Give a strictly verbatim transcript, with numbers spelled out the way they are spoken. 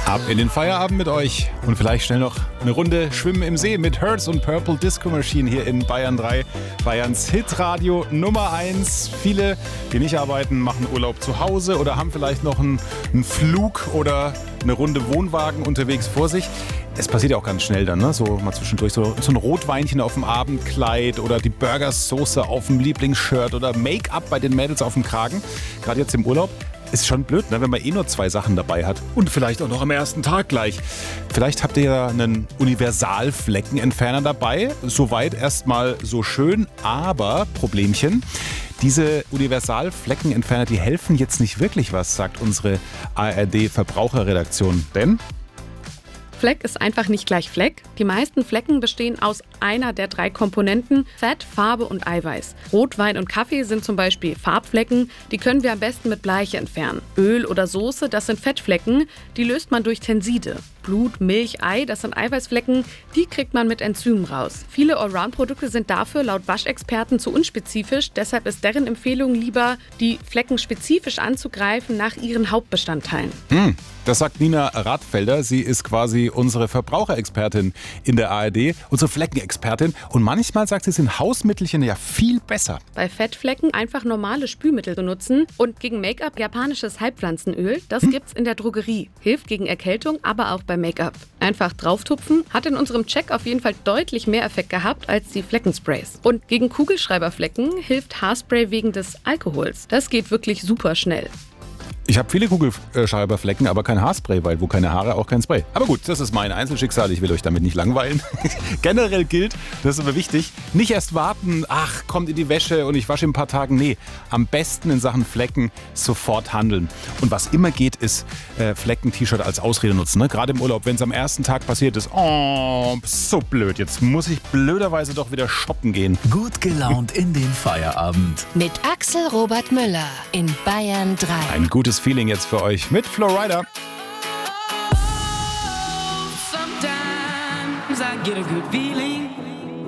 Ab in den Feierabend mit euch und vielleicht schnell noch eine Runde Schwimmen im See mit Hertz und Purple Disco Machine hier in Bayern drei, Bayerns Hitradio Nummer eins. Viele, die nicht arbeiten, machen Urlaub zu Hause oder haben vielleicht noch einen, einen Flug oder eine Runde Wohnwagen unterwegs vor sich. Es passiert ja auch ganz schnell dann, ne? So mal zwischendurch so, so ein Rotweinchen auf dem Abendkleid oder die Burgersoße auf dem Lieblingsshirt oder Make-up bei den Mädels auf dem Kragen. Gerade jetzt im Urlaub. Ist schon blöd, ne, wenn man eh nur zwei Sachen dabei hat. Und vielleicht auch noch am ersten Tag gleich. Vielleicht habt ihr ja einen Universalfleckenentferner dabei. Soweit erstmal so schön, aber Problemchen. Diese Universalfleckenentferner, die helfen jetzt nicht wirklich was, sagt unsere A R D-Verbraucherredaktion. Denn Fleck ist einfach nicht gleich Fleck. Die meisten Flecken bestehen aus einer der drei Komponenten Fett, Farbe und Eiweiß. Rotwein und Kaffee sind zum Beispiel Farbflecken, die können wir am besten mit Bleiche entfernen. Öl oder Soße, das sind Fettflecken, die löst man durch Tenside. Blut, Milch, Ei, das sind Eiweißflecken, die kriegt man mit Enzymen raus. Viele Allround-Produkte sind dafür laut Waschexperten zu unspezifisch, deshalb ist deren Empfehlung lieber, die Flecken spezifisch anzugreifen nach ihren Hauptbestandteilen. Hm. Das sagt Nina Radfelder. Sie ist quasi unsere Verbraucherexpertin in der A R D, unsere Fleckenexpertin. Und manchmal sagt sie, sind Hausmittelchen ja viel besser. Bei Fettflecken einfach normale Spülmittel benutzen und gegen Make-up japanisches Heilpflanzenöl. Das hm? gibt's in der Drogerie. Hilft gegen Erkältung, aber auch bei Make-up. Einfach drauftupfen. Hat in unserem Check auf jeden Fall deutlich mehr Effekt gehabt als die Fleckensprays. Und gegen Kugelschreiberflecken hilft Haarspray wegen des Alkohols. Das geht wirklich super schnell. Ich habe viele Kugelschreiberflecken, aber kein Haarspray, weil wo keine Haare, auch kein Spray. Aber gut, das ist mein Einzelschicksal, ich will euch damit nicht langweilen. Generell gilt, das ist aber wichtig, nicht erst warten, ach, kommt in die Wäsche und ich wasche in ein paar Tagen. Nee, am besten in Sachen Flecken sofort handeln. Und was immer geht, ist äh, Flecken-T-Shirt als Ausrede nutzen. Ne? Gerade im Urlaub, wenn es am ersten Tag passiert ist, oh, so blöd, jetzt muss ich blöderweise doch wieder shoppen gehen. Gut gelaunt in den Feierabend. Mit Axel Robert Müller in Bayern drei. Ein gutes Feeling jetzt für euch mit Flowrider. Sometimes I get a good feeling.